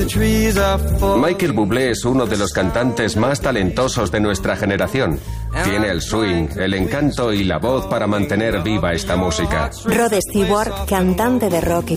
Michael Bublé es uno de los cantantes más talentosos de nuestra generación. Tiene el swing, el encanto y la voz para mantener viva esta música. Rod Stewart, cantante de rock y